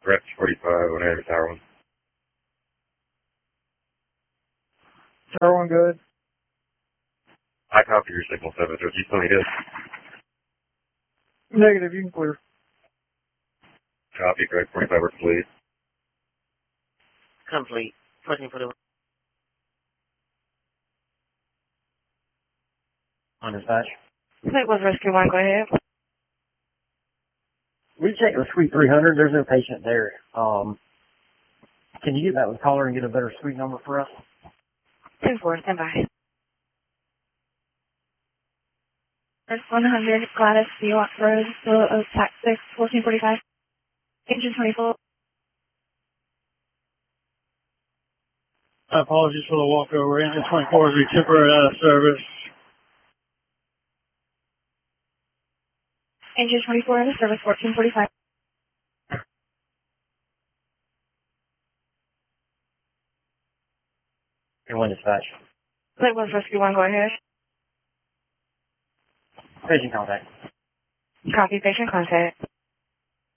Reps 45, whatever, Tower 1. Tower 1 good. I copy your signal 7, so you still need it. Negative, you can clear. Copy, Greg 45, we're complete. Complete. 1441. On dispatch. Fleet was Rescue 1, go ahead. We checked the suite 300. There's no patient there. Can you get that with caller and get a better suite number for us? 10-4, stand by. First 100, Gladys, York Road, Willow Oak, Tax 6, 1445. Engine 24. Apologies for the walkover. Engine 24 is temporary out of service. Engine 24 out of service, 1445. Your one dispatch. Fleet was Rescue 1, go ahead. Patient contact. Copy, patient contact.